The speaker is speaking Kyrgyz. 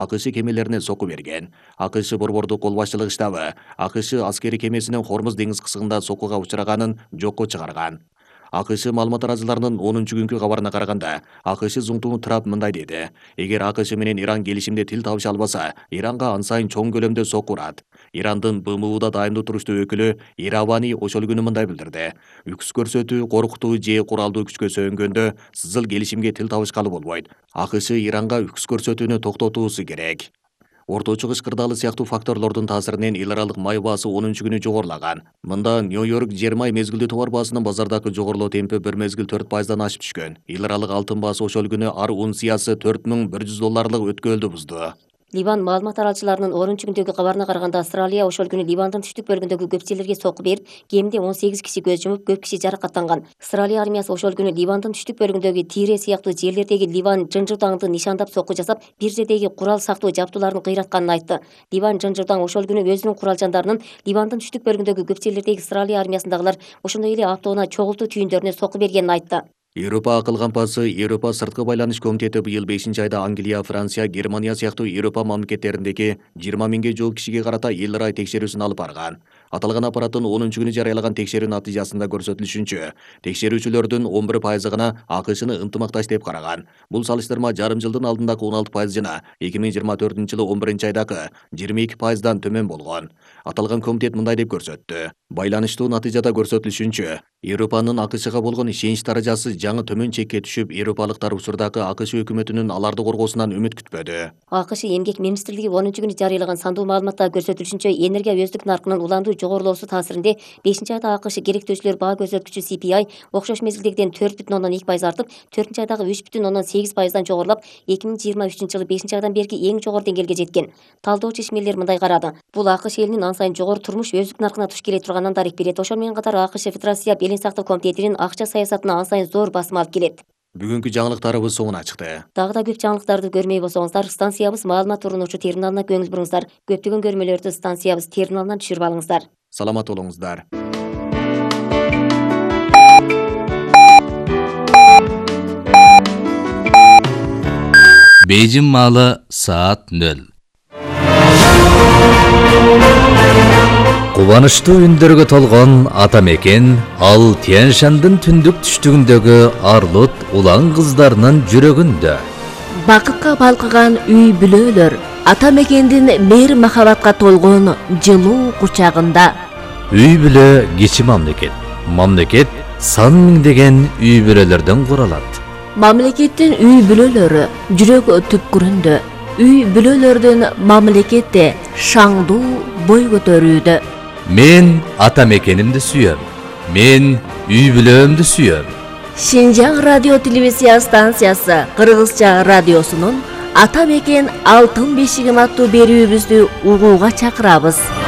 АКШ кемелерине сокку берген. АКШ борбордук кол башчылыгы штабы АКШ аскери кемесинин Хормуз деңиз кысыгында соккуга учураганын жокко чыгарган. АКШ маалымат арачыларынын 10-күnkү кабарына караганда, АКШ зуңтуңу Трамп мындай деди: эгер АКШ менен Иран келишимде тил табыша албаса, Иранга ан сайын чоң көлөмдө сокку урат. Ирандын БМУда дайындуу туруштуу өкүлү Иравани ошол күнү мындай билдирди: үкс көрсөтүү, коркутуу же куралдуу күчкө сөөнгөндө сызыл келишимге тил табышкалы болбойт. АКШ Иранга үкс көрсөтүүнү токтотуусу керек. Орточо кыш кырдаалы сыяктуу факторлордун таасиринен эл аралык май баасы 10-күнү жогорулаган. Мында Нью-Йорк жер май мезгилдүү товар баасынын базардагы жогорулоо темпи бир мезгил 4%дан ашып түшкөн. Эл аралык алтын баасы ошол күнү ар унциясы $4100 өткөлдү бузду. Ливан маалымат аралчыларынын 10-күндөгү кабарына караганда, Австралия ошол күнү Ливандын түштүк бөлүгүндөгү көп жерлерге сокку берип, кеминде 18 киши көз жумуп, көп киши жаракаттанган. Австралия армиясы ошол күнү Ливандын түштүк бөлүгүндөгү Тире сыяктуу жерлердеги Ливан жынжыртаңды нишандап сокку жасап, бир жердеги курал сактоо жабдууларын кыйратканын айтты. Ливан жынжыртаң ошол күнү өзүнүн куралжандарынын Ливандын түштүк бөлүгүндөгү көп жерлердеги Австралия армиясындагылар ошондой эле автоунаа чогултуу түйүндөрүнө сокку бергенин айтты. Европа акыл кампасы Европа сырткы байланыш комитети быйыл 5-айда Англия, Франция, Германия сыяктуу Европа мамлекеттериндеги 20 000 жук кишиге карата эл ырай текшерүүсүн алып барган. Аталган аппараттын 10-күнү жарыялаган текшерүү натыйжасында көрсөтүлүшүнчө, текшерүүчүлөрдүн 11% гана АКШны ынтымакташ деп караган. Бул салыштырма жарым жылдын алдындагы 16% жана 2024-жылы 11-айдагы 22%дан төмөн болгон. Аталган комитет мындай деп көрсөттү: байланыштуу натыйжада көрсөтүлүшүнчө, Европанын АКШга болгон ишенич даражасы жаңы төмөн чекке түшүп, европалыктар учурдагы АКШ өкмөтүнүн аларды коргоосунан үмүт күтпөдү. АКШ эмгек министрлиги 10-күнү жарыялаган сандуу маалыматта көрсөтүлүшүнчө, энергия өздүк наркынын уландуу жогорулоосу таасиринде 5-айда АКШ керектөөчүлөр баа көрсөткүчү CPI окшош мезгилдегиден 4,2% артып, 4-айдагы 3,8%дан жогорулап, 2023-жылы 5-айдан берки эң жогору деңгээлге жеткен. Талдоочу ишмерлер мындай карады: бул АКШ элинин ан сайын жогору турмуш өздүк наркына туш келе турганынан дарек берет. Ошол менен катар АКШ Федерация белең сактоо комитетинин акча саясатына ан сайын зор басым алып келет. Бүгүнкү жаңылыктарыбыз соңуна чыкты. Дагы да көп жаңылыктарды көрмөй болсоңуздар, станциябыз маалымат урунуучу терминалына көңүл буруңуздар. Көптөгөн көрмөлөрдү станциябыз терминалынан түшүрүп алыңыздар. Саламат болуңуздар. Бейжин маалы саат 0. Кубанычтуу үндөргө толгон ата мекен ал Тянь-Шандын түндүк түштүгүндөгү арлут улан кыздарынын жүрөгүндө. Бакытка балкыган үй бүлөлөр ата мекендин мейир махабатка толгон жылуу кучагында. Үй бүлө кичи мамлекет. Мамлекет сан миңдеген үй бүлөлөрдөн куралат. Мамлекеттин үй бүлөлөрү жүрөк түпкүрүндө. Үй бүлөлөрдүн мамлекетте шаңдуу бой көтөрүүдө. Мен ата мекенимди сүйөм. Мен үй бүлөмдү сүйөм. Шинжаң радио телевизия станциясы Кыргызча радиосунун Ата мекен алтын бешигим аттуу берүүбүздү угууга чакырабыз.